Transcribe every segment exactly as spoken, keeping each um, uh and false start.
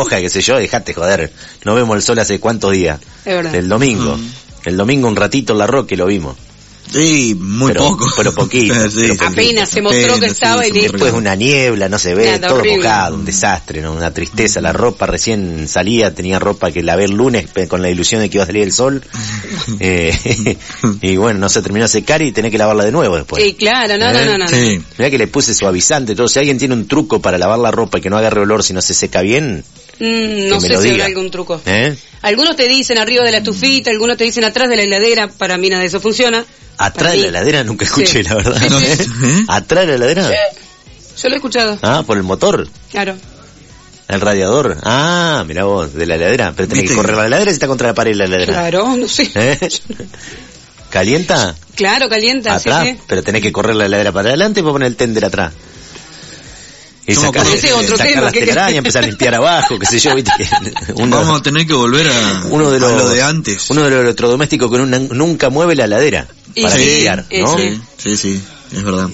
enoja, qué sé yo, dejate joder. No vemos el sol hace cuántos días. Es verdad. El domingo. Mm. El domingo un ratito en la Roque lo vimos. Sí, muy pero, poco. Pero poquito. sí, pero apenas poquito. se mostró apenas, que estaba sí, y listo. Después una niebla, no se ve, Nada, todo horrible. mojado, un desastre, ¿no? Una tristeza. La ropa recién salía, tenía ropa que lavé el lunes con la ilusión de que iba a salir el sol. eh, y bueno, no se terminó de secar y tenés que lavarla de nuevo después. Sí, claro, no, no, no, no. Sí. Mirá que le puse suavizante, todo. Si alguien tiene un truco para lavar la ropa y que no agarre olor si no se seca bien, Mm, no me sé lo si diga. habrá algún truco. ¿eh? Algunos te dicen arriba de la estufita, algunos te dicen atrás de la heladera, para mí nada de eso funciona. Atrás de la heladera nunca escuché, Sí. la verdad. Sí, sí. ¿Eh? ¿Atrás de la heladera? Yo lo he escuchado. Ah, por el motor, Claro. el radiador. Ah, mirá vos, de la heladera. Pero tenés ¿Viste? que correr la heladera y está contra la pared la heladera. Claro, no sé. ¿Eh? ¿Calienta? Claro, calienta, Atrás, sí, sí. pero tenés que correr la heladera para adelante y poner el tender atrás. Y Yo me sacar, acuerdo Ese es otro sacar tema, las ¿qué telarañas, querés? empezar a limpiar abajo, qué sé yo, viste. Uno, Vamos a tener que volver a, uno de los, a lo de antes. Uno de los electrodomésticos que nunca, nunca mueve la heladera Y para sí, limpiar, y ¿no? sí. Sí, sí, es verdad.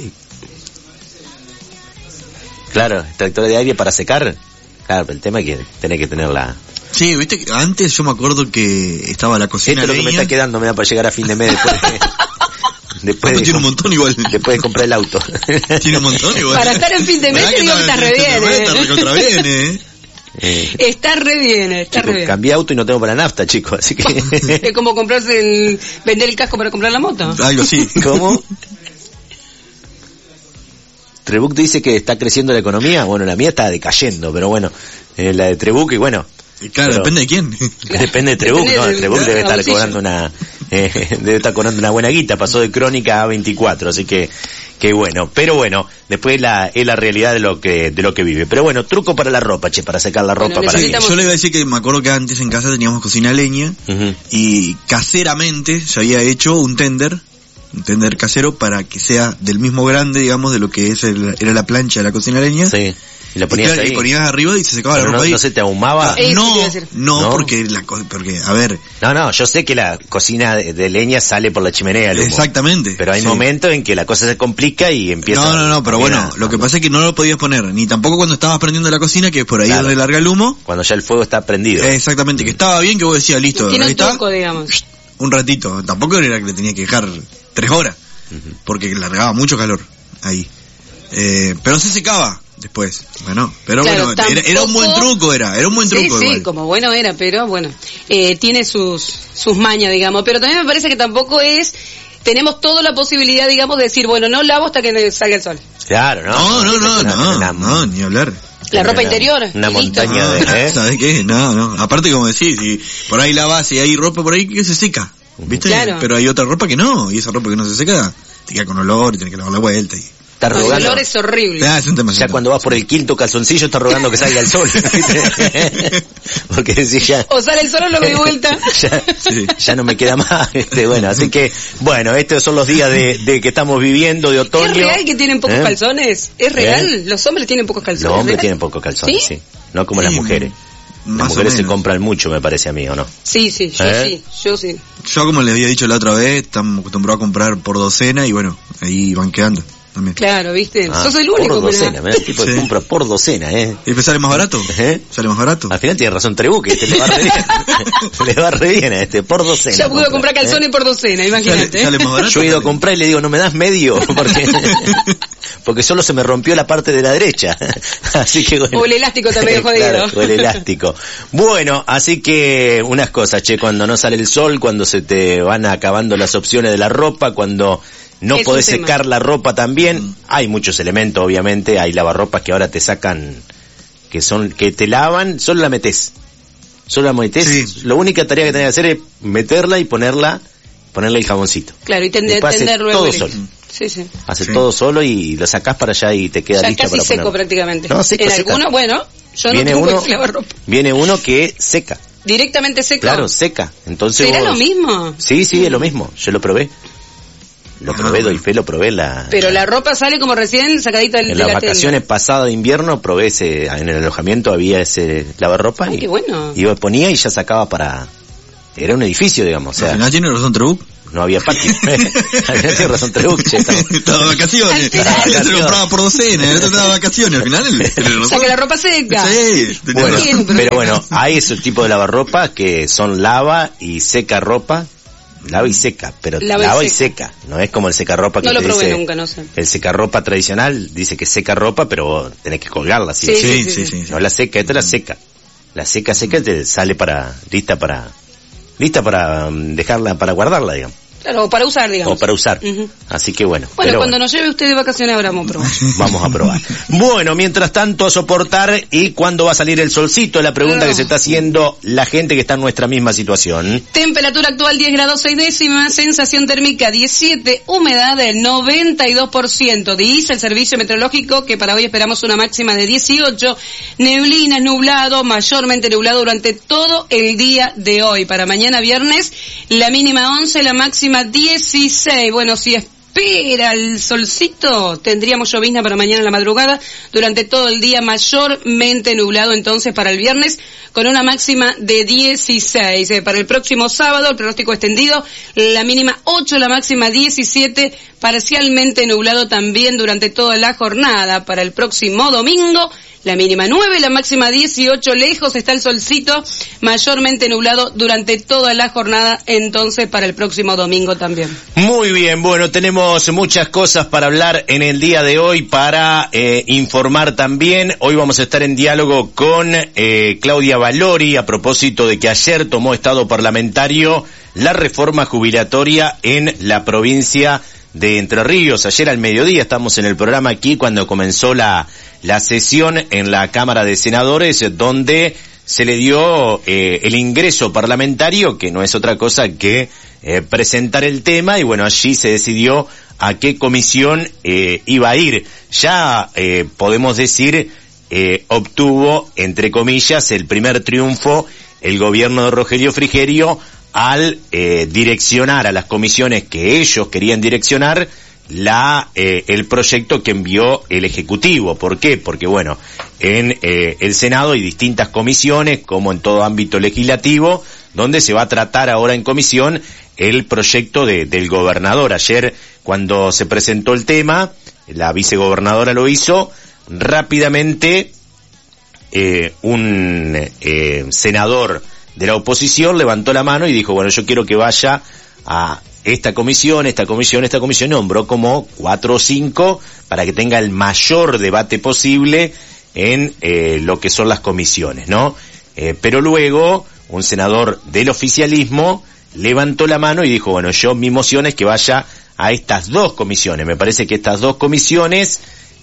Claro, extractor de aire para secar. Claro, pero el tema es que tenés que tener la... Sí, viste que antes yo me acuerdo que estaba la cocina Esto es lo que me leña. está quedando, me da para llegar a fin de mes después de... Después de, Tiene un montón igual. después de comprar el auto. Tiene un montón igual. Para estar en fin de mes, ¿Verdad te digo que está- está re bien, está- eh? Está recontra bien, eh. Eh, Está re bien, está chicos, re bien. cambié auto y no tengo para nafta, chicos, así que... Es como comprarse el... vender el casco para comprar la moto. Algo así. ¿Cómo? Trebuch dice que está creciendo la economía. Bueno, la mía está decayendo, pero bueno, eh, la de Trebuch, y bueno, Y claro, Pero- depende de quién. depende de Trebuch, Depende ¿no? del- Trebuch del debe estar bolsillo. cobrando una, eh, debe estar cobrando una buena guita, pasó de Crónica a veinticuatro, así que, que bueno, pero bueno, después la, es la realidad de lo que, de lo que vive. Pero bueno, truco para la ropa, che, para secar la ropa, Bueno, para que... necesitamos- Yo le iba a decir que me acuerdo que antes en casa teníamos cocina a leña Ujú. y caseramente se había hecho un tender, un tender casero para que sea del mismo grande, digamos, de lo que es el, era la plancha de la cocina a leña. Sí, y la Y, ponías claro, y ahí. ponías arriba y se secaba Pero la ropa no, ahí. no se te ahumaba. Eso te no, iba a decir. no, ¿No? porque la co- porque a ver, No, no, yo sé que la cocina de, de leña sale por la chimenea, el humo. exactamente. Pero hay sí. momentos en que la cosa se complica y empieza... No, no, no, pero también bueno, a- lo que pasa es que no lo podías poner, ni tampoco cuando estabas prendiendo la cocina, que es por ahí Claro. donde larga el humo. Cuando ya el fuego está prendido. Exactamente, que estaba bien, que vos decías, listo, Tiene ahí un está, truco, digamos. un ratito. Tampoco era que le tenía que dejar tres horas, Ujú. porque largaba mucho calor ahí. Eh, pero se secaba después. Bueno, pero Claro, bueno, era, era un buen tampoco- truco, era, era un buen Sí, truco sí, igual. como bueno era, pero bueno, eh, tiene sus sus mañas, digamos, pero también me parece que tampoco es, tenemos toda la posibilidad, digamos, de decir, bueno, no lavo hasta que salga el sol. Claro, ¿no? No, no, no, Una- no, una- no, ni hablar. La ropa una- interior, Una y listo. montaña No, de... ¿eh? ¿sabes qué? No, no. Aparte, como decís, si por ahí la base y hay ropa por ahí que se seca, ¿viste? Claro. Pero hay otra ropa que no, y esa ropa que no se seca, te queda con olor y tienes que lavar la vuelta. Y... Estás El rogando... olor es horrible. Ah, es un tema, es un Ya tema. cuando vas por el quinto calzoncillo estás rogando que salga el sol. ¿viste? Porque decís ya... O sale el sol o lo doy vuelta. ya, Sí. ya no me queda más. Este, bueno, así que, bueno, estos son los días de, de que estamos viviendo, de otoño. ¿Es real que tienen pocos ¿Eh? calzones? ¿Es real? ¿Eh? Los hombres tienen pocos calzones. Los hombres ¿real? tienen pocos calzones, ¿Sí? sí. No como las Sí, mujeres. Las más o mujeres se menos. compran mucho, me parece a mí, ¿o no? Sí, sí, yo ¿Eh? sí, yo sí. Yo, como les había dicho la otra vez, estamos acostumbrados a comprar por docena y bueno, ahí van quedando también. Claro, ¿viste? Ah, Sos el único. Por mirá. docena, mirá, el tipo que Sí. compra por docena, ¿eh? ¿Y pues sale más barato? ¿Eh? ¿Sale más barato? Al final tiene razón Trebuch, que este le va re bien. le va re bien a este, por docena. Ya pudo compra, comprar calzones ¿eh? por docena, imagínate. ¿Sale, sale más barato? Yo he ido a comprar y le digo, ¿no me das medio? Porque, porque solo se me rompió la parte de la derecha. Así que bueno. O el elástico está medio jodido. Claro, o el elástico. Bueno, así que unas cosas, che, cuando no sale el sol, cuando se te van acabando las opciones de la ropa, cuando no Es podés un tema. secar la ropa también, hay muchos elementos, obviamente, hay lavarropas que ahora te sacan, que son, que te lavan, solo la metés. Solo la metés, Sí. la única tarea que tenés que hacer es meterla y ponerla, ponerle el jaboncito. Claro, y tender, Después hace tender luego. todo el- solo. Sí, sí. Hace Sí. todo solo y lo sacás para allá y te queda Ya lista casi para seco ponerlo. prácticamente. No, seco, en seca. algunos, bueno, yo Viene no tengo uno, que lavar ropa. viene uno que seca. Directamente seco. Claro, seca. Entonces ¿Será vos- lo mismo? Sí, sí, es lo mismo. Yo lo probé. Lo Ah, probé, bueno. doy fe, lo probé la, Pero la ropa sale como recién sacadita del- en de las la vacaciones tenda. pasadas de invierno probé ese, en el alojamiento había ese lavarropa Ay, y qué bueno. y yo ponía y ya sacaba para, era un edificio, digamos, o Al sea, final tiene razón Trebuch. no había patio. Tiene razón, Trebuche. Estaba de vacaciones. Alterado. Se lo compraba por docena, el otro estaba de vacaciones. Al final, el, el Saca la ropa seca. Sí, tenía Bueno, razón. pero bueno, hay ese tipo de lavarropa que son lava y seca ropa. Lava y seca, pero Lava y lava y seca. seca. No es como el secarropa que No lo te probé dice. nunca, no sé. El secarropa tradicional dice que seca ropa, pero vos tenés que colgarla. ¿sí? Sí, Sí, sí, sí. No la seca, esta es la seca. La seca, seca te sale para, lista para, lista para um, dejarla, para guardarla, digamos. Claro, o para usar, digamos. O para usar. Ujú. Así que bueno. Bueno, pero cuando bueno, nos lleve usted de vacaciones ahora vamos a probar. vamos a probar. Bueno, mientras tanto, a soportar. ¿Y cuándo va a salir el solcito? La pregunta No. que se está haciendo la gente que está en nuestra misma situación. Temperatura actual diez grados seis décimas, sensación térmica diecisiete, humedad del noventa y dos por ciento. Dice el servicio meteorológico que para hoy esperamos una máxima de dieciocho, neblinas, nublado, mayormente nublado durante todo el día de hoy. Para mañana viernes, la mínima once, la máxima dieciséis. Bueno, si espera el solcito, tendríamos llovizna para mañana en la madrugada, durante todo el día mayormente nublado entonces para el viernes, con una máxima de dieciséis. Eh, para el próximo sábado, el pronóstico extendido, la mínima ocho, la máxima diecisiete, parcialmente nublado también durante toda la jornada. Para el próximo domingo, la mínima nueve, la máxima dieciocho, lejos está el solcito, mayormente nublado durante toda la jornada, entonces para el próximo domingo también. Muy bien, bueno, tenemos muchas cosas para hablar en el día de hoy, para eh, informar también. Hoy vamos a estar en diálogo con eh, Claudia Valori a propósito de que ayer tomó estado parlamentario la reforma jubilatoria en la provincia de Entre Ríos. Ayer al mediodía estamos en el programa aquí cuando comenzó la la sesión en la Cámara de Senadores, donde se le dio eh, el ingreso parlamentario, que no es otra cosa que eh, presentar el tema, y bueno, allí se decidió a qué comisión eh, iba a ir. Ya eh, podemos decir, eh, obtuvo, entre comillas, el primer triunfo el gobierno de Rogelio Frigerio al eh, direccionar a las comisiones que ellos querían direccionar la eh, el proyecto que envió el Ejecutivo. ¿Por qué? Porque bueno, en eh, el Senado hay distintas comisiones, como en todo ámbito legislativo, donde se va a tratar ahora en comisión el proyecto de, del gobernador. Ayer, cuando se presentó el tema, la vicegobernadora lo hizo, rápidamente eh, un eh, senador de la oposición levantó la mano y dijo, bueno, yo quiero que vaya a esta comisión, esta comisión, esta comisión, nombró como cuatro o cinco para que tenga el mayor debate posible en eh, lo que son las comisiones, ¿no? Eh, pero luego un senador del oficialismo levantó la mano y dijo, bueno, yo mi moción es que vaya a estas dos comisiones. Me parece que estas dos comisiones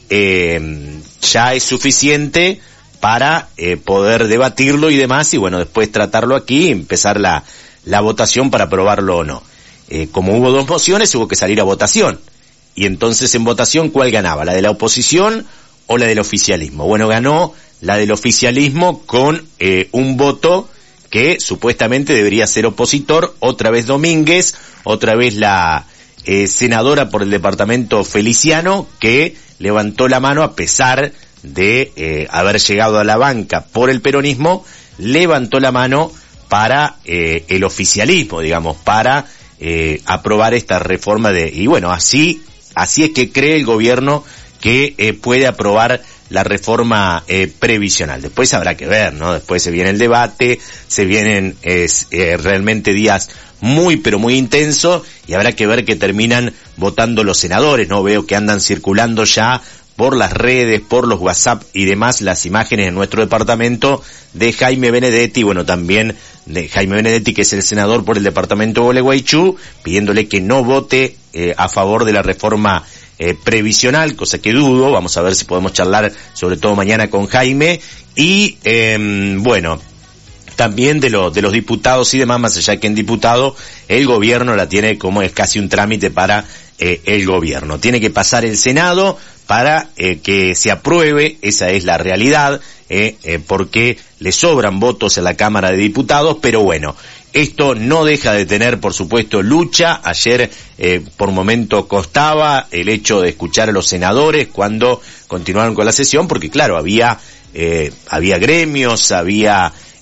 eh, ya es suficiente para eh, poder debatirlo y demás, y bueno, después tratarlo aquí y empezar la, la votación para aprobarlo o no. Eh, como hubo dos mociones, hubo que salir a votación. Y entonces en votación, ¿cuál ganaba? ¿La de la oposición o la del oficialismo? Bueno, ganó la del oficialismo con eh, un voto que supuestamente debería ser opositor, otra vez Domínguez, otra vez la eh, senadora por el departamento Feliciano, que levantó la mano a pesar de eh, haber llegado a la banca por el peronismo, levantó la mano para eh, el oficialismo, digamos, para eh, aprobar esta reforma de, y bueno, así, así es que cree el gobierno que eh, puede aprobar la reforma eh, previsional. Después habrá que ver, ¿no? Después se viene el debate, se vienen eh, eh, realmente días muy pero muy intensos, y habrá que ver que terminan votando los senadores, ¿no? Veo que andan circulando ya por las redes, por los WhatsApp y demás, las imágenes en nuestro departamento de Jaime Benedetti, bueno, también de Jaime Benedetti, que es el senador por el departamento de Gualeguaychú, pidiéndole que no vote eh, a favor de la reforma eh, previsional, cosa que dudo. Vamos a ver si podemos charlar sobre todo mañana con Jaime, y eh, bueno, también de, lo, de los diputados y demás, más allá que en diputado, el gobierno la tiene como es casi un trámite para eh, el gobierno. Tiene que pasar el Senado para eh, que se apruebe, esa es la realidad, eh, eh, porque le sobran votos en la Cámara de Diputados, pero bueno, esto no deja de tener, por supuesto, lucha. Ayer, eh, por momento, costaba el hecho de escuchar a los senadores cuando continuaron con la sesión, porque claro, había, eh, había gremios, había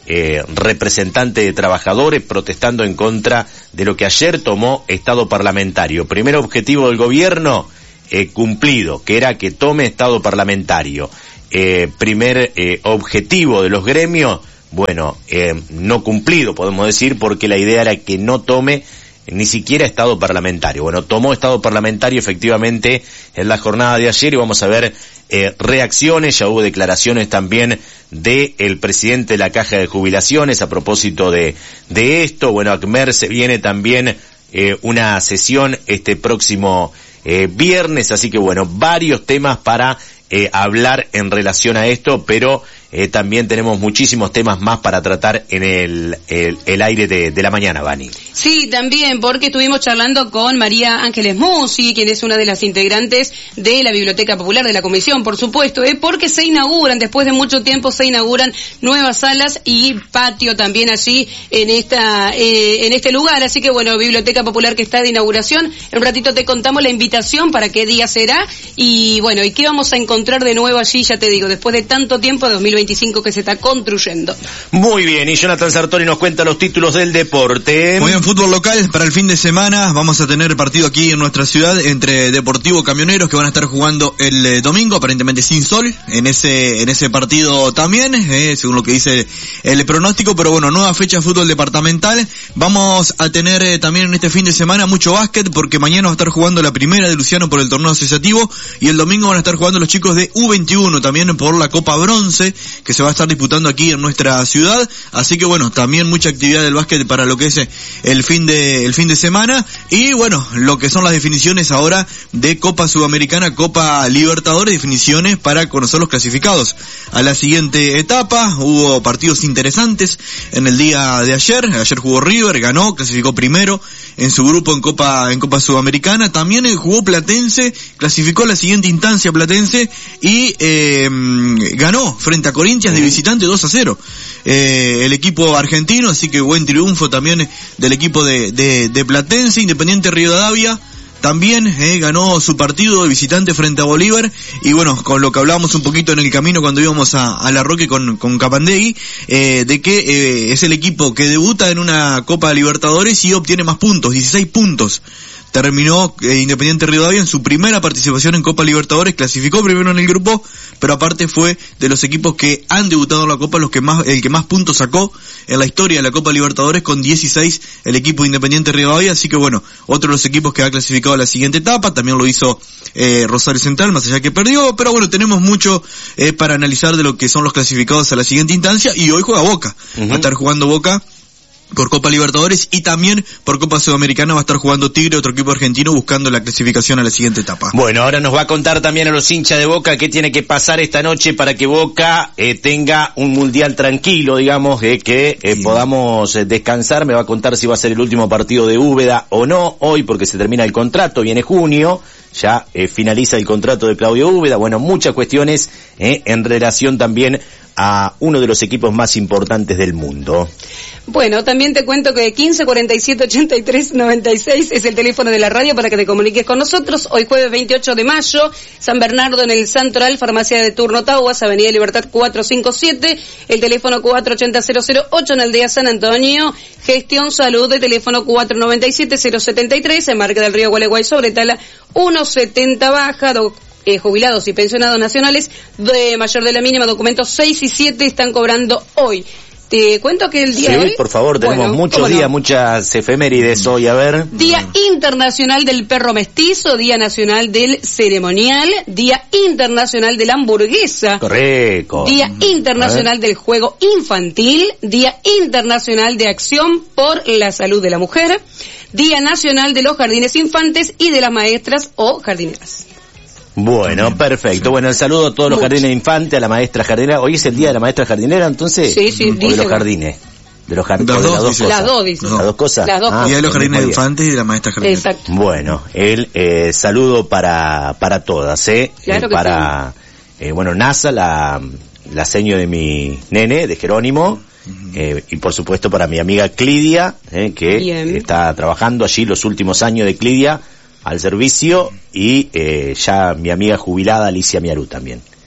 eh, representante de trabajadores protestando en contra de lo que ayer tomó Estado parlamentario. Primer objetivo del gobierno, eh, cumplido, que era que tome Estado parlamentario. Eh, primer eh, objetivo de los gremios, bueno, eh, no cumplido, podemos decir, porque la idea era que no tome ni siquiera Estado parlamentario. Bueno, tomó Estado parlamentario efectivamente en la jornada de ayer y vamos a ver eh, reacciones. Ya hubo declaraciones también de el presidente de la Caja de Jubilaciones a propósito de, de esto. Bueno, ACMER se viene también eh, una sesión este próximo eh, viernes, así que bueno, varios temas para eh, hablar en relación a esto, pero Eh, también tenemos muchísimos temas más para tratar en el, el, el aire de, de la mañana, Vani. Sí, también, porque estuvimos charlando con María Ángeles Musi, quien es una de las integrantes de la Biblioteca Popular de la Comisión, por supuesto, ¿eh? Porque se inauguran, después de mucho tiempo, se inauguran nuevas salas y patio también allí en esta eh, en este lugar. Así que, bueno, Biblioteca Popular que está de inauguración. En un ratito te contamos la invitación para qué día será y, bueno, y qué vamos a encontrar de nuevo allí, ya te digo, después de tanto tiempo, de dos mil veinticinco que se está construyendo. Muy bien, y Jonathan Sartori nos cuenta los títulos del deporte. Muy bien, fútbol local para el fin de semana. Vamos a tener partido aquí en nuestra ciudad entre Deportivo Camioneros, que van a estar jugando el eh, domingo, aparentemente sin sol, en ese en ese partido también, eh, según lo que dice el pronóstico. Pero bueno, nueva fecha de fútbol departamental. Vamos a tener eh, también en este fin de semana mucho básquet, porque mañana va a estar jugando la primera de Luciano por el torneo asociativo, y el domingo van a estar jugando los chicos de U veintiuno también por la Copa Bronce, que se va a estar disputando aquí en nuestra ciudad. Así que bueno, también mucha actividad del básquet para lo que es el fin de el fin de semana. Y bueno, lo que son las definiciones ahora de Copa Sudamericana, Copa Libertadores, definiciones para conocer los clasificados a la siguiente etapa. Hubo partidos interesantes en el día de ayer. Ayer jugó River, ganó, clasificó primero en su grupo en Copa en Copa Sudamericana. También jugó Platense, clasificó a la siguiente instancia Platense y eh, ganó frente a Corinthians de visitante dos a cero. Eh, el equipo argentino, así que buen triunfo también del equipo de, de, de Platense. Independiente Rivadavia también eh, ganó su partido de visitante frente a Bolívar. Y bueno, con lo que hablábamos un poquito en el camino cuando íbamos a, a La Roque con, con Capandegui, eh, de que eh, es el equipo que debuta en una Copa Libertadores y obtiene más puntos, dieciséis puntos. Terminó eh, Independiente Rivadavia en su primera participación en Copa Libertadores, clasificó primero en el grupo, pero aparte fue de los equipos que han debutado en la Copa los que más el que más puntos sacó en la historia de la Copa Libertadores, con dieciséis el equipo Independiente Rivadavia. Así que bueno, otro de los equipos que ha clasificado a la siguiente etapa, también lo hizo eh, Rosario Central, más allá que perdió, pero bueno, tenemos mucho eh, para analizar de lo que son los clasificados a la siguiente instancia. Y hoy juega Boca, uh-huh. Va a estar jugando Boca por Copa Libertadores, y también por Copa Sudamericana va a estar jugando Tigre, otro equipo argentino, buscando la clasificación a la siguiente etapa. Bueno, ahora nos va a contar también a los hinchas de Boca qué tiene que pasar esta noche para que Boca eh, tenga un mundial tranquilo, digamos, eh, que eh, podamos eh, descansar. Me va a contar si va a ser el último partido de Úbeda o no hoy, porque se termina el contrato, viene junio, ya eh, finaliza el contrato de Claudio Úbeda. Bueno, muchas cuestiones eh, en relación también a uno de los equipos más importantes del mundo. Bueno, también te cuento que quince cuarenta y siete ochenta y tres noventa y seis es el teléfono de la radio para que te comuniques con nosotros. Hoy jueves veintiocho de mayo, San Bernardo en el Santoral, farmacia de turno Tahuas, Avenida Libertad cuatrocientos cincuenta y siete, el teléfono cuatro ochenta cero cero ocho en Aldea San Antonio, Gestión Salud, de teléfono cuatro noventa y siete cero setenta y tres, en Marca del Río Gualeguay sobre Tala ciento setenta baja, do, eh, jubilados y pensionados nacionales de mayor de la mínima, documentos seis y siete están cobrando hoy. Te cuento que el día sí, de hoy... por favor, tenemos bueno, muchos días, no? muchas efemérides hoy, a ver. Día Internacional del Perro Mestizo, Día Nacional del Ceremonial, Día Internacional de la Hamburguesa. Correcto. Día Internacional del Juego Infantil, Día Internacional de Acción por la Salud de la Mujer, Día Nacional de los Jardines Infantes y de las Maestras o Jardineras. Bueno, perfecto. Bueno, el saludo a todos los jardines de infantes, a la maestra jardinera. Hoy es el día de la maestra jardinera, entonces. Sí, sí, o de los jardines. De los jardines. Las, de las dos cosas. Las dos, dice. Las dos cosas. Las dos ah, cosas. Y de los jardines de infantes y de la maestra jardinera. Exacto. Bueno, el eh, saludo para para todas, ¿eh? Claro eh, que para, sí. eh, bueno, NASA, la, la seño de mi nene, de Jerónimo. Eh, y por supuesto para mi amiga Clidia, eh, que Bien. está trabajando allí los últimos años de Clidia al servicio, y eh, ya mi amiga jubilada Alicia Miarú también.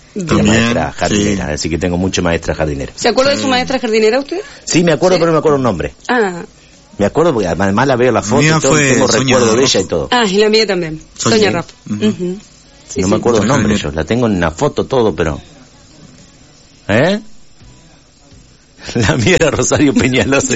La maestra jardinera, sí. Así que tengo mucha maestra jardinera. ¿Se acuerda sí. de su maestra jardinera usted? Sí, me acuerdo, ¿Sí? pero no me acuerdo el nombre. Ah. Me acuerdo porque además la veo la foto y todo, tengo recuerdo de ella y todo. Ah, y la mía también. Sonia, Sonia Raff. Uh-huh. Uh-huh. Sí, no sí. me acuerdo el nombre yo, la tengo en la foto todo, pero... ¿Eh? La mía era Rosario Peñalosa.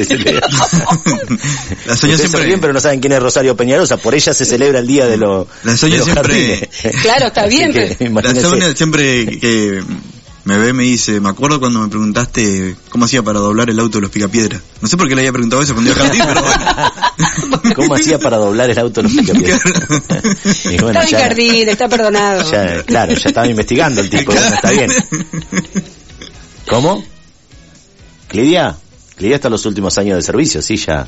La Sonia siempre bien, pero no saben quién es Rosario Peñalosa. Por ella se celebra el día de, lo, la Sonia de los siempre... jardines. Claro, está bien. Que, pero... La Sonia siempre que me ve me dice, me acuerdo cuando me preguntaste cómo hacía para doblar el auto de los Picapiedra. No sé por qué le había preguntado eso cuando iba al jardín, pero bueno. ¿Cómo hacía para doblar el auto de los Picapiedra? Y bueno, está en jardín, está perdonado. Ya, claro, ya estaba investigando el tipo, bueno, está bien. ¿Cómo? Clidia, Clidia hasta los últimos años de servicio, sí, ya.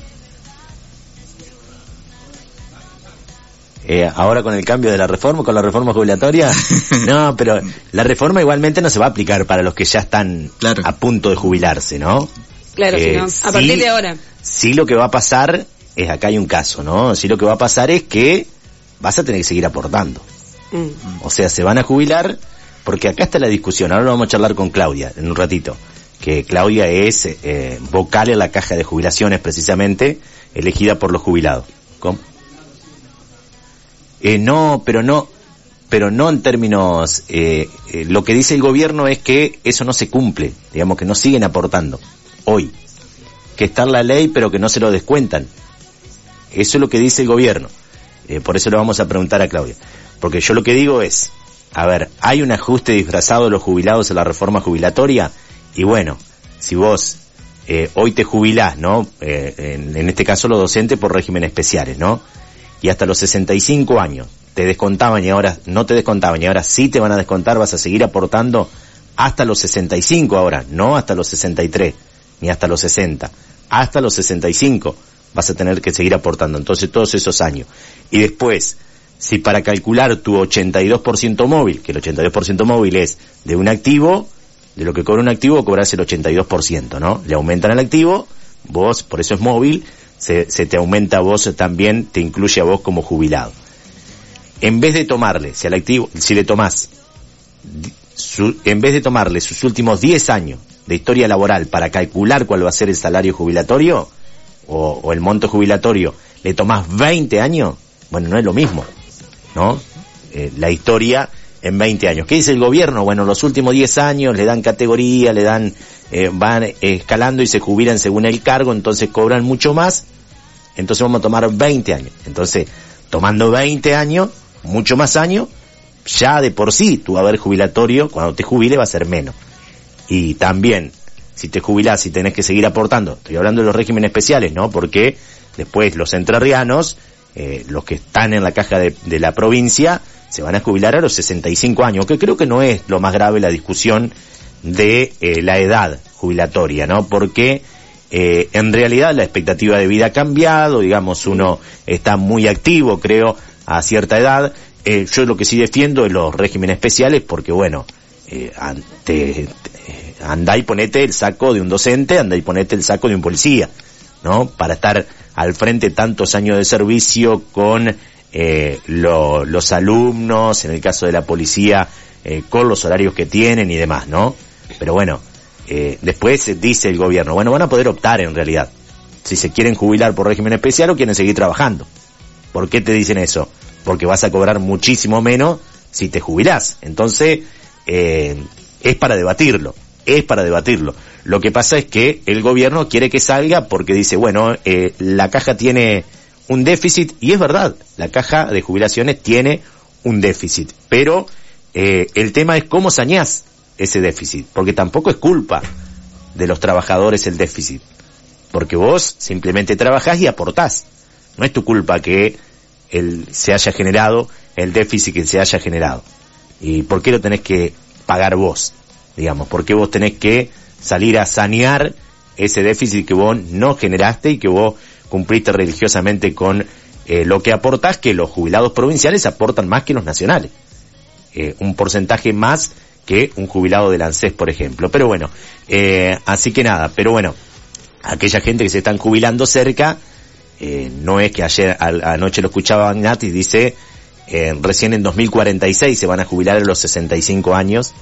Eh, ahora con el cambio de la reforma, con la reforma jubilatoria, no, pero la reforma igualmente no se va a aplicar para los que ya están claro. a punto de jubilarse, ¿no? Claro, eh, si no, a partir sí, de ahora. Sí, lo que va a pasar es, acá hay un caso, ¿no? Sí, lo que va a pasar es que vas a tener que seguir aportando. Mm. O sea, se van a jubilar, porque acá está la discusión, ahora lo vamos a charlar con Claudia en un ratito. Que Claudia es eh, vocal en la caja de jubilaciones precisamente, elegida por los jubilados. ¿Cómo? Eh, no, pero no, pero no en términos, eh, eh, lo que dice el gobierno es que eso no se cumple, digamos que no siguen aportando, hoy. Que está en la ley pero que no se lo descuentan. Eso es lo que dice el gobierno. Eh, por eso le vamos a preguntar a Claudia. Porque yo lo que digo es, a ver, ¿hay un ajuste disfrazado de los jubilados en la reforma jubilatoria? Y bueno, si vos eh, hoy te jubilás, ¿no? Eh, en, en este caso los docentes por regímenes especiales, ¿no? Y hasta los sesenta y cinco años te descontaban y ahora no te descontaban y ahora sí te van a descontar, vas a seguir aportando hasta los sesenta y cinco ahora, no hasta los sesenta y tres, ni hasta los sesenta, hasta los sesenta y cinco vas a tener que seguir aportando, entonces todos esos años. Y después, si para calcular tu ochenta y dos por ciento móvil, que el ochenta y dos por ciento móvil es de un activo, de lo que cobra un activo, cobras el ochenta y dos por ciento, ¿no? Le aumentan el activo, vos, por eso es móvil, se, se te aumenta a vos también, te incluye a vos como jubilado. En vez de tomarle, si al activo, si le tomás, su, en vez de tomarle sus últimos diez años de historia laboral para calcular cuál va a ser el salario jubilatorio, o, o el monto jubilatorio, le tomás veinte años, bueno, no es lo mismo, ¿no? Eh, la historia en veinte años. ¿Qué dice el gobierno? Bueno, los últimos diez años le dan categoría, le dan, eh, van escalando y se jubilan según el cargo, entonces cobran mucho más, entonces vamos a tomar veinte años. Entonces, tomando veinte años, mucho más años, ya de por sí tu haber jubilatorio, cuando te jubile va a ser menos. Y también, si te jubilás y tenés que seguir aportando, estoy hablando de los regímenes especiales, ¿no? Porque después los entrerrianos, eh, los que están en la caja de, de la provincia, se van a jubilar a los sesenta y cinco años, que creo que no es lo más grave la discusión de eh, la edad jubilatoria, ¿no? Porque eh, en realidad la expectativa de vida ha cambiado, digamos, uno está muy activo, creo, a cierta edad. Eh, yo lo que sí defiendo es los regímenes especiales, porque bueno, eh, ante, andá y ponete el saco de un docente, andá y ponete el saco de un policía, ¿no? Para estar al frente tantos años de servicio con Eh, lo, los alumnos, en el caso de la policía, eh, con los horarios que tienen y demás, ¿no? Pero bueno, eh, después dice el gobierno, bueno, van a poder optar en realidad, si se quieren jubilar por régimen especial o quieren seguir trabajando. ¿Por qué te dicen eso? Porque vas a cobrar muchísimo menos si te jubilás. Entonces, eh, es para debatirlo, es para debatirlo. Lo que pasa es que el gobierno quiere que salga porque dice, bueno, eh, la caja tiene un déficit, y es verdad, la caja de jubilaciones tiene un déficit, pero eh, el tema es cómo sañás ese déficit, porque tampoco es culpa de los trabajadores el déficit, porque vos simplemente trabajás y aportás, no es tu culpa que el, se haya generado el déficit que se haya generado. ¿Y por qué lo tenés que pagar vos? Digamos, ¿por qué vos tenés que salir a sanear ese déficit que vos no generaste y que vos cumpliste religiosamente con eh, lo que aportás, que los jubilados provinciales aportan más que los nacionales? Eh, un porcentaje más que un jubilado del ANSES, por ejemplo. Pero bueno, eh, así que nada, pero bueno, aquella gente que se están jubilando cerca, eh, no es que ayer, a, anoche lo escuchaba Ignati, dice, eh, recién en dos mil cuarenta y seis se van a jubilar a los sesenta y cinco años,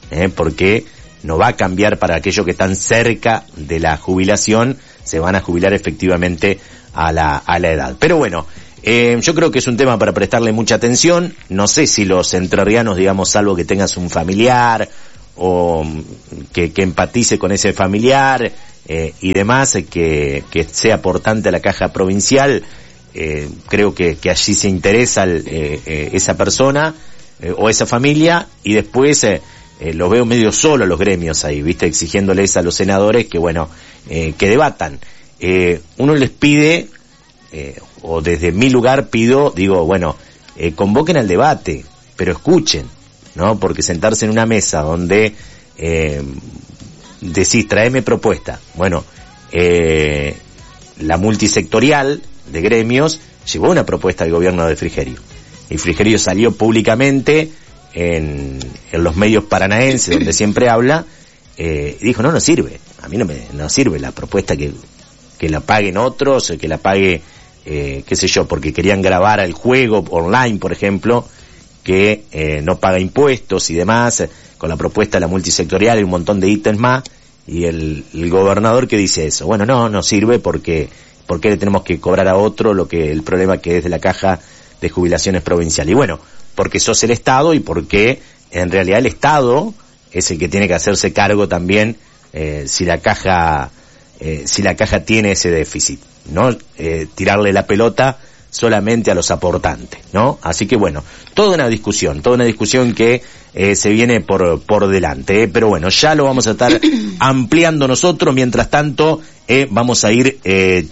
¿eh? Porque no va a cambiar para aquellos que están cerca de la jubilación, se van a jubilar efectivamente a la, a la edad. Pero bueno, eh, yo creo que es un tema para prestarle mucha atención. No sé si los entrerrianos, digamos, salvo que tengas un familiar o que, que empatice con ese familiar eh, y demás, que, que sea aportante a la caja provincial, eh, creo que, que allí se interesa el, eh, eh, esa persona eh, o esa familia, y después eh, eh, los veo medio solo los gremios ahí, viste, exigiéndoles a los senadores que, bueno, eh, que debatan. Eh, uno les pide, eh, o desde mi lugar pido, digo, bueno, eh, convoquen al debate, pero escuchen, ¿no? Porque sentarse en una mesa donde eh, decís, traeme propuesta, bueno, eh, la multisectorial de gremios llevó una propuesta al gobierno de Frigerio, y Frigerio salió públicamente en, en los medios paranaenses, donde siempre habla, eh, y dijo, no, no sirve, a mí no me no sirve la propuesta que, que la paguen otros, que la pague, eh, qué sé yo, porque querían grabar el juego online, por ejemplo, que eh, no paga impuestos y demás, eh, con la propuesta de la multisectorial y un montón de ítems más, y el, el gobernador que dice eso, bueno, no, no sirve porque, porque le tenemos que cobrar a otro lo que, el problema que es de la caja de jubilaciones provincial. Y bueno, porque sos el Estado y porque en realidad el Estado es el que tiene que hacerse cargo también eh, si la caja, eh, si la caja tiene ese déficit, no eh, tirarle la pelota solamente a los aportantes, ¿no? Así que bueno, toda una discusión, toda una discusión que eh, se viene por por delante, ¿eh? Pero bueno, ya lo vamos a estar ampliando nosotros. Mientras tanto, eh, vamos a ir eh,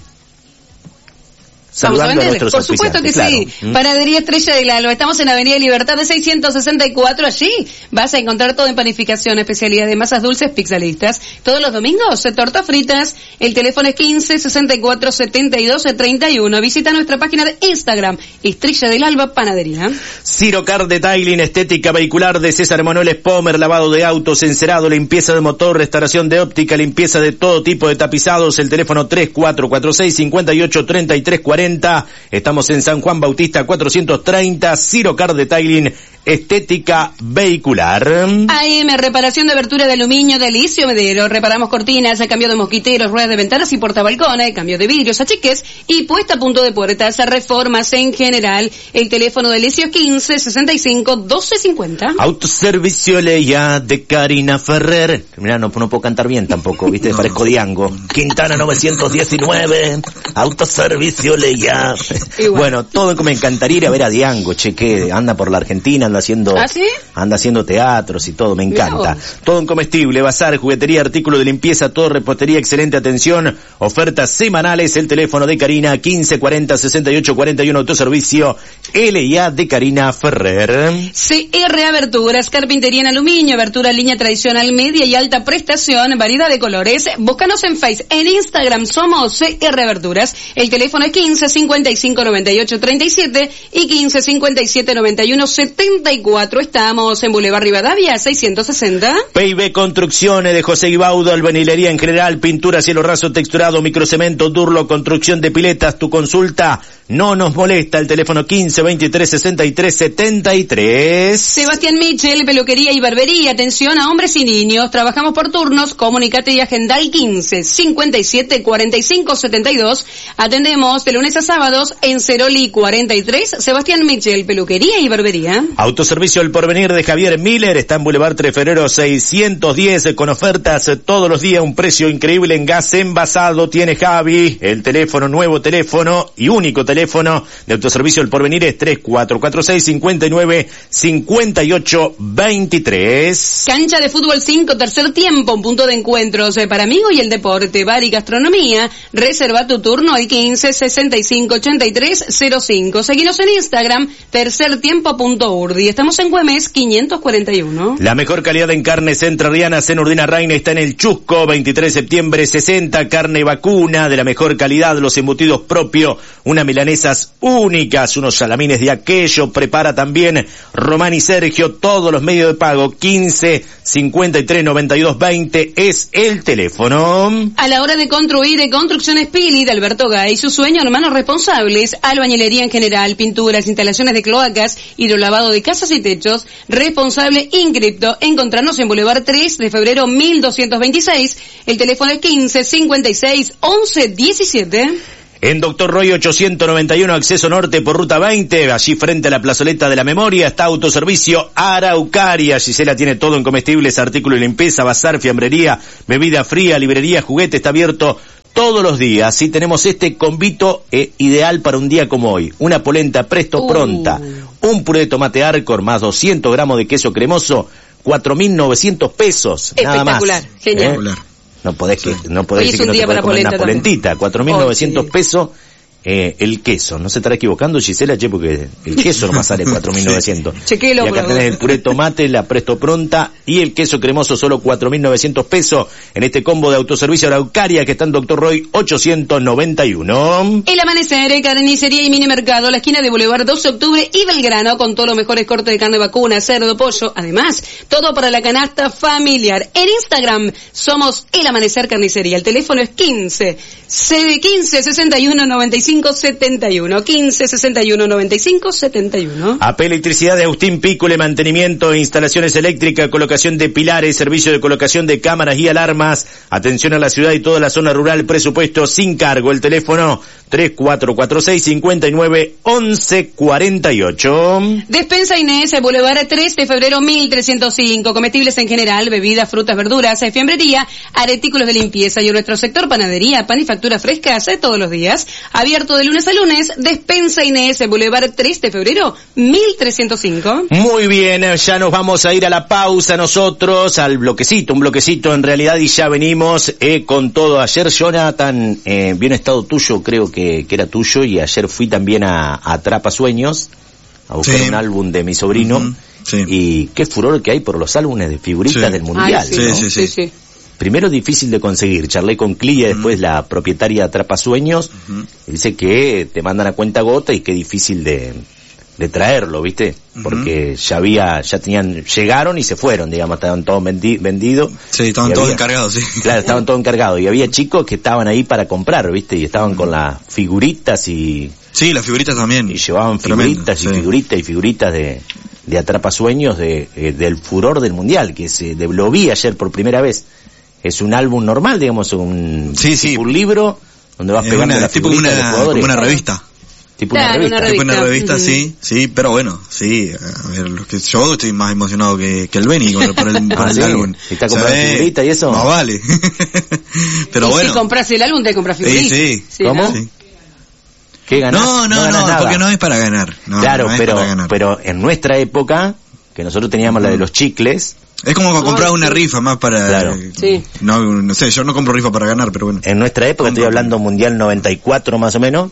saludando a, a nuestros por supuesto que claro. Sí. ¿Mm? Panadería Estrella del Alba. Estamos en Avenida Libertad de seiscientos sesenta y cuatro. Allí vas a encontrar todo en panificación, especialidad de masas dulces, pizzalistas. Todos los domingos, tortas fritas. El teléfono es quince sesenta y cuatro setenta y dos treinta y uno. Visita nuestra página de Instagram, Estrella del Alba Panadería. Ciro Car Detailing, estética vehicular de César Manuel Spomer, lavado de autos, encerado, limpieza de motor, restauración de óptica, limpieza de todo tipo de tapizados. El teléfono tres cuatro cuatro seis cinco ocho tres tres cuatro cero. Estamos en San Juan Bautista cuatrocientos treinta. Ciro Car Detailing, estética vehicular. A M, reparación de abertura de aluminio de Licio Medero. Reparamos cortinas, cambio de mosquiteros, ruedas de ventanas y portabalcones, cambio de vidrios, achiques y puesta a punto de puertas, reformas en general. El teléfono de Licio es quince sesenta y cinco doce cincuenta. Autoservicio Leia de Karina Ferrer. Mirá, no, no puedo cantar bien tampoco, viste, parezco Diango. Quintana novecientos diecinueve. Autoservicio Leia. Bueno, todo que me encantaría ir a ver a Diango, che, que anda por la Argentina, anda haciendo, ¿Ah, sí? anda haciendo teatros y todo, me encanta. Todo en comestible, bazar, juguetería, artículo de limpieza, todo repostería, excelente atención, ofertas semanales. El teléfono de Karina, quince cuarenta sesenta y ocho cuarenta y uno. Autoservicio L I A de Karina Ferrer. C R Aberturas, carpintería en aluminio, abertura línea tradicional, media y alta prestación, variedad de colores. Búscanos en Face, en Instagram somos C R Aberturas. El teléfono es quince cincuenta y cinco noventa y ocho treinta y siete y quince cincuenta y siete noventa y uno setenta y cuatro. Estamos en Boulevard Rivadavia seiscientos sesenta. P I B Construcciones de José Ibaudo, albañilería en general, pintura, cielo raso, texturado, microcemento, Durlo, construcción de piletas. Tu consulta no nos molesta. El teléfono quince veintitrés sesenta y tres setenta y tres. Sebastián Michel, peluquería y barbería, atención a hombres y niños. Trabajamos por turnos, comunicate y agenda al quince cincuenta y siete cuarenta y cinco setenta y dos. Atendemos de lunes a sábados en Ceroli cuarenta y tres. Sebastián Michel, peluquería y barbería. Autoservicio El Porvenir de Javier Miller, está en Boulevard tres de febrero seiscientos diez, con ofertas todos los días, un precio increíble en gas envasado. Tiene Javi, el teléfono, nuevo teléfono y único teléfono de Autoservicio El Porvenir es tres cuatro cuatro seis cinco nueve cinco ocho dos tres. Cancha de fútbol cinco, tercer tiempo, un punto de encuentros para amigos y el deporte, bar y gastronomía. Reserva tu turno al quince sesenta y cinco ochenta y tres cero cinco. Seguinos en Instagram, tercertiempo.urdi. Estamos en Güemes quinientos cuarenta y uno. La mejor calidad en carnes entrerrianas en Urdina Reina está en el Chusco, veintitrés de septiembre sesenta, carne vacuna de la mejor calidad, los embutidos propios, unas milanesas únicas, unos salamines de aquello. Prepara también Román y Sergio, todos los medios de pago, quince cincuenta y tres noventa y dos veinte es el teléfono. A la hora de construir, Construcciones Pili de Alberto Alberto Gay. Su sueño, hermanos responsables, albañilería en general, pinturas, instalaciones de cloacas, hidrolavado de casas y techos, responsable Inscripto. Encontrarnos en Boulevard tres de febrero mil doscientos veintiséis. El teléfono es quince cincuenta y seis once diecisiete. En Doctor Roy ochocientos noventa y uno, acceso norte por ruta veinte, allí frente a la plazoleta de la memoria, está Autoservicio Araucaria. Gisela tiene todo en comestibles, artículos de limpieza, bazar, fiambrería, bebida fría, librería, juguete, está abierto todos los días. Sí, tenemos este convito eh, ideal para un día como hoy. Una polenta presto uh. pronta, un puré de tomate Arcor más doscientos gramos de queso cremoso, cuatro mil novecientos pesos. Espectacular, nada más. genial. ¿Eh? No podés, sí. que, no podés Hoy decir es un que día no te podés para comer una polentita, cuatro mil novecientos oh, sí. pesos. Eh, el queso, ¿no se estará equivocando Gisela? Che, porque el queso nomás sale cuatro mil novecientos. Sí. Chequelo, y acá tenés el puré de tomate, la presto pronta y el queso cremoso, solo cuatro mil novecientos pesos en este combo de Autoservicio Araucaria que está en Doctor Roy ochocientos noventa y uno. El Amanecer, carnicería y mini mercado, la esquina de Boulevard doce de octubre y Belgrano, con todos los mejores cortes de carne vacuna, cerdo, pollo, además, todo para la canasta familiar. En Instagram somos El Amanecer Carnicería, el teléfono es quince, quince sesenta y uno noventa y cinco setenta y uno, quince sesenta y uno noventa y cinco setenta y uno. A P Electricidad de Agustín Pícule, mantenimiento, instalaciones eléctricas, colocación de pilares, servicio de colocación de cámaras y alarmas, atención a la ciudad y toda la zona rural, presupuesto sin cargo, el teléfono tres cuatro cuatro seis cinco nueve once cuarenta y ocho. Despensa Inés, Boulevard tres de febrero mil trescientos cinco, comestibles en general, bebidas, frutas, verduras, fiambrería, artículos de limpieza y en nuestro sector panadería, pan y facturas frescas todos los días, abierto de lunes a lunes. Despensa Inés, Boulevard tres de febrero mil trescientos cinco. Muy bien, ya nos vamos a ir a la pausa nosotros, al bloquecito, un bloquecito en realidad, y ya venimos eh, con todo. Ayer, Jonathan, eh, bien estado tuyo, creo que, que era tuyo, y ayer fui también a, a Atrapasueños a buscar sí. un álbum de mi sobrino, uh-huh. sí. y qué furor que hay por los álbumes de figuritas sí. del Mundial. Ay, sí, ¿no? sí, sí, sí. Primero difícil de conseguir, charlé con Clia, uh-huh. después la propietaria de Atrapasueños, uh-huh. dice que te mandan a cuenta gota y qué difícil de, de traerlo, ¿viste? Uh-huh. Porque ya había, ya tenían, llegaron y se fueron, digamos, estaban todos vendi- vendidos. Sí, estaban todos había, encargados, sí. Claro, estaban todos encargados, y había chicos que estaban ahí para comprar, ¿viste? Y estaban uh-huh. con las figuritas y... Sí, las figuritas también. Y llevaban figuritas Tremendo, y sí. figuritas y figuritas de, de Atrapasueños de, eh, del furor del Mundial, que se, de, lo vi ayer por primera vez. Es un álbum normal, digamos, un, sí, sí. un libro donde vas pegando la tipo una, de los jugadores. Como una revista. Tipo claro, una revista. una revista. Tipo una revista, uh-huh. sí, sí, pero bueno, sí, a ver, lo que yo estoy más emocionado que, que el Benny por el, por el, ah, el sí. álbum. ¿Está comprando figurita y eso? No vale. Pero y bueno. si compras el álbum te compras figurita. Sí, sí. sí ¿Cómo? Sí. ¿Qué ganás? No, no, no, no porque no es para ganar. No, claro, no pero, ganar. pero en nuestra época, que nosotros teníamos uh-huh. la de los chicles. Es como para comprar oh, una sí. rifa más para... Claro. Eh, sí. no, no sé, yo no compro rifa para ganar, pero bueno. En nuestra época, estoy hablando Mundial noventa y cuatro más o menos,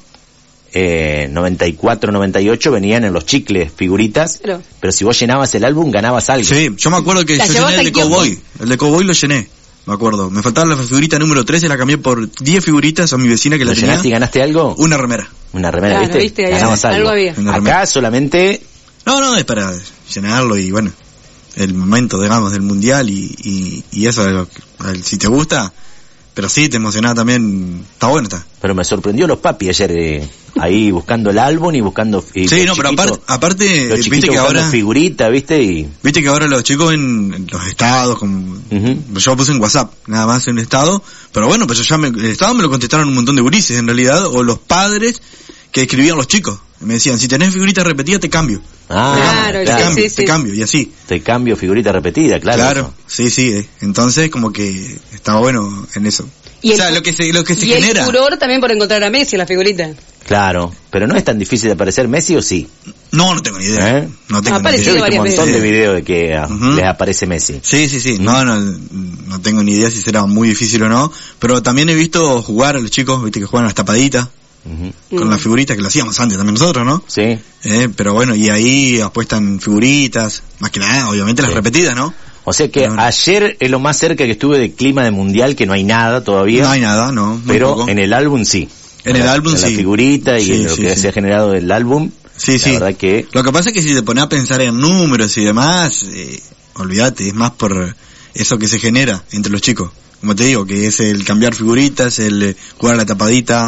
eh, noventa y cuatro, noventa y ocho venían en los chicles figuritas, pero, pero si vos llenabas el álbum ganabas algo. Sí, yo me acuerdo que la yo llené el de Cowboy, el de Cowboy lo llené, me acuerdo. Me faltaba la figurita número trece, la cambié por diez figuritas a mi vecina que la tenía. ¿Llenaste y ganaste algo? Una remera. Una remera, claro, ¿viste? ¿viste? Ganabas algo. algo había. Acá solamente... No, no, es para llenarlo y bueno... el momento, digamos, del mundial y, y, y eso, si te gusta, pero sí, te emocionaba también, está bueno, está. Pero me sorprendió los papi ayer, eh, ahí buscando el álbum y buscando... Y sí, no, pero aparte, aparte viste que ahora... figurita, viste, y... Viste que ahora los chicos en, en los estados, como, uh-huh. yo puse en WhatsApp, nada más en un estado, pero bueno, pues ya me, el estado me lo contestaron un montón de gurises en realidad, o los padres que escribían los chicos. Me decían, si tenés figurita repetida, te cambio. Ah, claro, te claro. cambio, Sí, te sí. cambio, y así. Te cambio figurita repetida, claro. Claro, sí, sí. Eh. Entonces, como que estaba bueno en eso. Y o sea, el, lo que se, lo que se y genera. el furor también por encontrar a Messi en la figurita. Claro, pero no es tan difícil de aparecer Messi, ¿o sí? No, no tengo ni idea. ¿Eh? No tengo Ha ni idea. Yo he visto un montón veces. de videos de que uh-huh. les aparece Messi. Sí, sí, sí. No, no, no tengo ni idea si será muy difícil o no. Pero también he visto jugar a los chicos, viste que juegan las tapaditas. Uh-huh. Con mm. las figuritas que lo hacíamos antes también nosotros, ¿no? Sí. Eh, pero bueno, y ahí apuestan figuritas, más que nada, obviamente sí. las repetidas, ¿no? O sea que bueno. ayer es lo más cerca que estuve de clima de mundial, que no hay nada todavía. No hay nada, no. Muy pero poco. En el álbum sí. En el la, álbum en sí. La figurita y sí, en lo sí, que sí. se ha generado del álbum. Sí, la sí. verdad que... Lo que pasa es que si te pones a pensar en números y demás, eh, olvídate, es más por eso que se genera entre los chicos. Como te digo, que es el cambiar figuritas, el eh, jugar a la tapadita,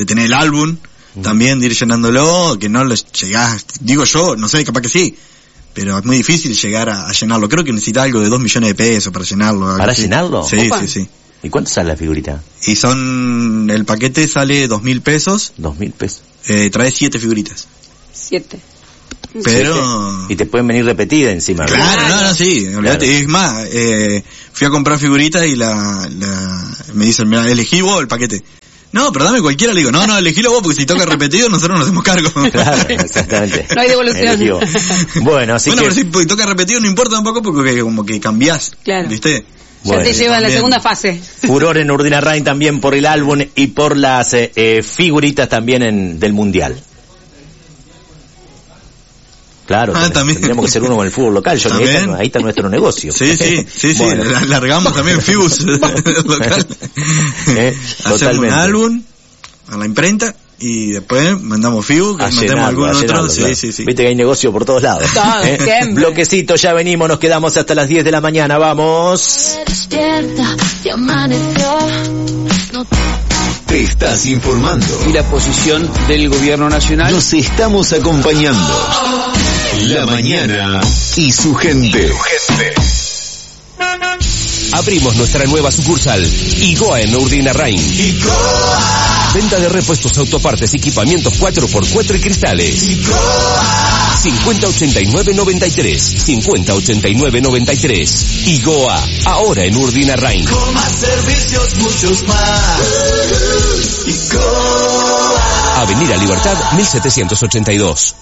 de tener el álbum, uh-huh. también de ir llenándolo, que no lo llegás, digo yo, no sé, capaz que sí, pero es muy difícil llegar a, a llenarlo. Creo que necesita algo de dos millones de pesos para llenarlo. ¿Para llenarlo? Sí, Opa. sí, sí. ¿Y cuánto sale la figurita? Y son, el paquete sale dos mil pesos. Dos mil pesos. Eh, trae siete figuritas. Siete. Pero... Siete. Y te pueden venir repetidas encima. Claro, ¿verdad? no, no, sí, olvídate. Claro. Es más, eh, fui a comprar figuritas y la, la me dicen, mira, elegí vos el paquete. No, pero dame cualquiera, le digo, no, no, elegílo vos, porque si toca repetido nosotros nos hacemos cargo. Claro, exactamente. No hay devolución. Bueno, así bueno, que... pero si toca repetido no importa tampoco, porque como que cambiás, claro. ¿viste? Bueno, ya te lleva a la segunda fase. Furor en Urdinarrain también por el álbum y por las eh, eh, figuritas también en, del Mundial. Claro, ah, también. tendríamos que ser uno con el fútbol local. Yo, ahí, está, ahí está nuestro negocio. Sí, sí, sí, sí. Bueno. Largamos también Fibus local. Eh, Hacemos un álbum a la imprenta y después mandamos Fibus, que metemos algún otro. Llenarlo, sí, claro. sí, sí. Viste que hay negocio por todos lados. Todo, ¿Eh? Bloquecito, ya venimos, nos quedamos hasta las diez de la mañana. Vamos. Te estás informando. Y la posición del gobierno nacional. Nos estamos acompañando. La mañana y su gente. Abrimos nuestra nueva sucursal, Igoa en Urdinarrain. Igoa. Venta de repuestos, autopartes, equipamientos cuatro por cuatro y cristales. Igoa. cincuenta ochenta y nueve noventa y tres. cincuenta ochenta y nueve noventa y tres. Igoa, ahora en Urdinarrain. Con más servicios, muchos más. Igoa. Avenida Libertad, mil setecientos ochenta y dos.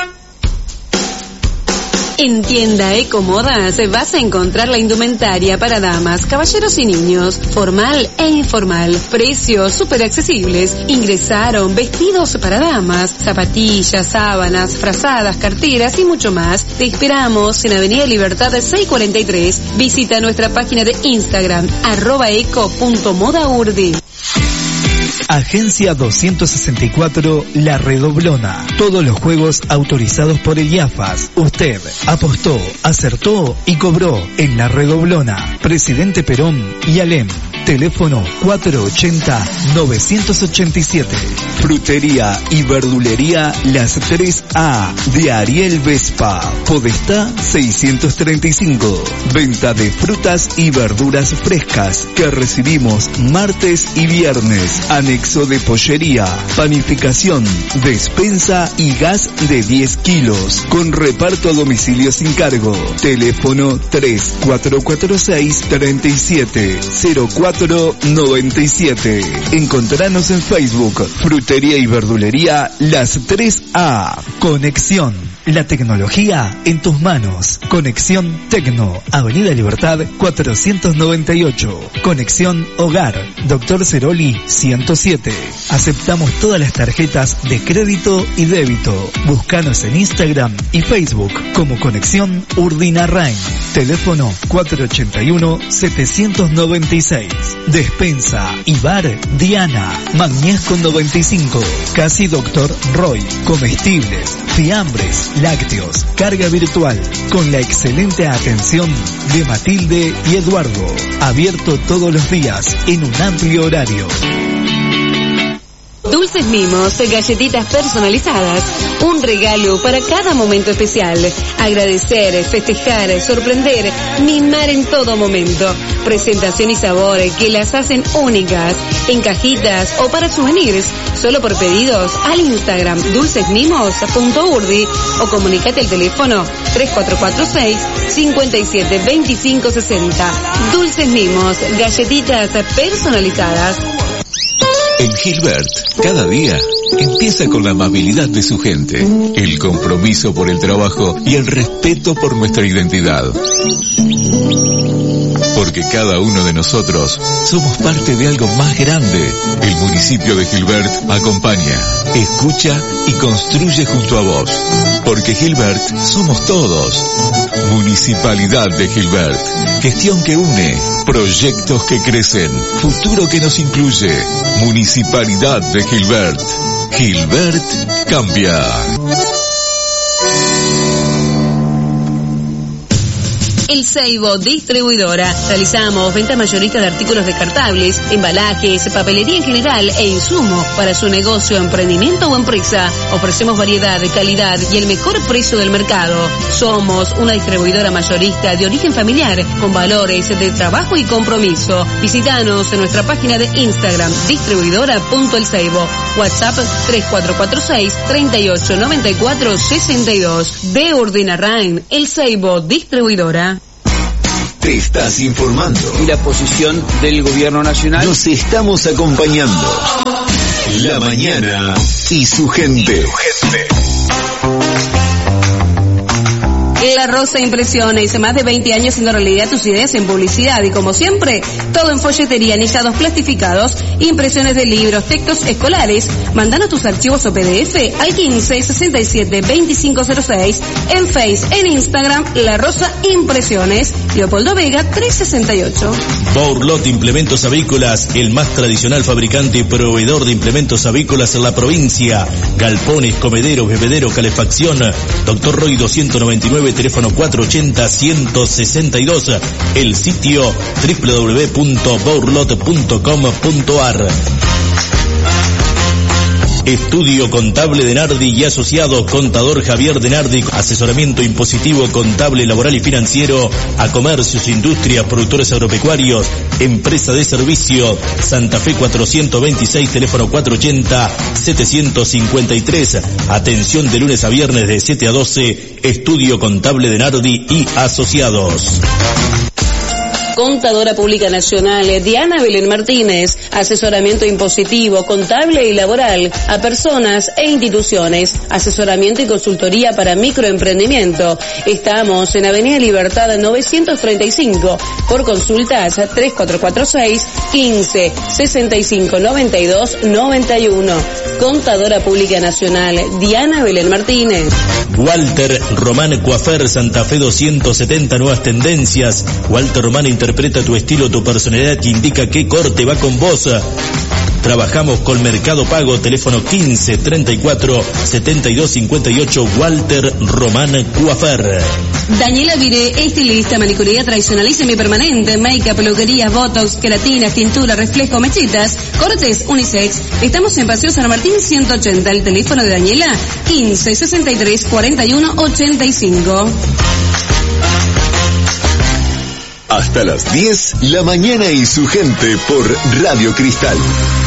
En Tienda Ecomodas vas a encontrar la indumentaria para damas, caballeros y niños, formal e informal, precios súper accesibles. Ingresaron vestidos para damas, zapatillas, sábanas, frazadas, carteras y mucho más. Te esperamos en Avenida Libertad seiscientos cuarenta y tres. Visita nuestra página de Instagram, arroba eco punto moda urdi. Agencia doscientos sesenta y cuatro La Redoblona. Todos los juegos autorizados por el I A F A S. Usted apostó, acertó y cobró en La Redoblona. Presidente Perón y Alem. Teléfono cuatrocientos ochenta novecientos ochenta y siete. Frutería y verdulería Las tres A de Ariel Vespa. Podestá seiscientos treinta y cinco. Venta de frutas y verduras frescas que recibimos martes y viernes. Anexo de pollería, panificación, despensa y gas de diez kilos. Con reparto a domicilio sin cargo. Teléfono tres cuatro cuatro seis tres siete cero cuatro noventa y siete. Encontranos en Facebook, Frutería y Verdulería Las tres A. Conexión, la tecnología en tus manos. Conexión Tecno, Avenida Libertad cuatrocientos noventa y ocho. Conexión Hogar, Doctor Ceroli ciento siete. Aceptamos todas las tarjetas de crédito y débito. Búscanos en Instagram y Facebook como Conexión Urdinarrain. Teléfono cuatrocientos ochenta y uno setecientos noventa y seis. Despensa y bar Diana, Magnés con noventa y cinco. Casi Doctor Roy. Comestibles, fiambres, lácteos, carga virtual, con la excelente atención de Matilde y Eduardo. Abierto todos los días en un amplio horario. Dulces Mimos, galletitas personalizadas, un regalo para cada momento especial. Agradecer, festejar, sorprender, mimar en todo momento. Presentación y sabor que las hacen únicas, en cajitas o para souvenirs. Solo por pedidos al Instagram dulcesmimos punto urdi o comunicate al teléfono tres cuatro cuatro seis cinco siete dos cinco seis cero. Dulces Mimos, galletitas personalizadas. En Gilbert, cada día empieza con la amabilidad de su gente, el compromiso por el trabajo y el respeto por nuestra identidad. Porque cada uno de nosotros somos parte de algo más grande. El municipio de Gilbert acompaña, escucha y construye junto a vos. Porque Gilbert somos todos. Municipalidad de Gilbert. Gestión que une. Proyectos que crecen. Futuro que nos incluye. Municipalidad de Gilbert. Gilbert cambia. El Seibo Distribuidora. Realizamos venta mayorista de artículos descartables, embalajes, papelería en general e insumo para su negocio, emprendimiento o empresa. Ofrecemos variedad, calidad y el mejor precio del mercado. Somos una distribuidora mayorista de origen familiar con valores de trabajo y compromiso. Visítanos en nuestra página de Instagram, distribuidora punto el seibo. WhatsApp tres cuatro cuatro seis, tres ocho nueve cuatro seis dos. De Urdinarrain, El Seibo Distribuidora. Te estás informando. Y la posición del gobierno nacional. Nos estamos acompañando. La mañana y su gente. La Rosa Impresiones, más de veinte años haciendo realidad tus ideas en publicidad y como siempre, todo en folletería, anillados plastificados, impresiones de libros, textos escolares. Mandanos tus archivos o P D F al quince sesenta y siete veinticinco cero seis, en Face, en Instagram, La Rosa Impresiones, Leopoldo Vega trescientos sesenta y ocho. Bourlot Implementos Avícolas, el más tradicional fabricante y proveedor de implementos avícolas en la provincia. Galpones, comederos, bebederos, calefacción. Doctor Roy doscientos noventa y nueve, teléfono cuatrocientos ochenta, ciento sesenta y dos, el sitio doble u doble u doble u punto bourlot punto com punto a r. Estudio Contable de Nardi y Asociados, Contador Javier de Nardi, asesoramiento impositivo, contable, laboral y financiero a comercios, industrias, productores agropecuarios, empresa de servicio, Santa Fe cuatrocientos veintiséis, teléfono cuatrocientos ochenta, setecientos cincuenta y tres, atención de lunes a viernes de siete a doce, Estudio Contable de Nardi y Asociados. Contadora Pública Nacional, Diana Belén Martínez, asesoramiento impositivo, contable y laboral a personas e instituciones, asesoramiento y consultoría para microemprendimiento. Estamos en Avenida Libertad novecientos treinta y cinco, por consultas tres cuatro cuatro seis, quince, sesenta y cinco, noventa y dos, noventa y uno. Contadora Pública Nacional, Diana Belén Martínez. Walter Román Coafer, Santa Fe doscientos setenta, nuevas tendencias. Walter Román interpreta tu estilo, tu personalidad, que indica qué corte va con vos. Trabajamos con Mercado Pago, teléfono quince, treinta y cuatro, setenta y dos, cincuenta y ocho, Walter Román Coafer. Daniela Viré, estilista, manicuría tradicional y semipermanente, make-up, peluquería, botox, queratinas, tintura, reflejo, mechitas, cortes, unisex. Estamos en Paseo San Martín ciento ochenta, el teléfono de Daniela, quince, sesenta y tres, cuarenta y uno, ochenta y cinco. Hasta las diez, la mañana y su gente por Radio Cristal.